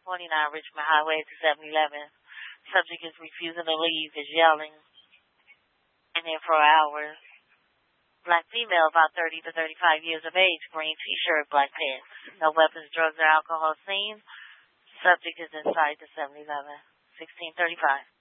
49 Richmond Highway to 711. Subject is refusing to leave, is yelling in there for hours. Black female, about 30 to 35 years of age, green t-shirt, black pants. No weapons, drugs, or alcohol seen. Subject is inside the 711. 1635.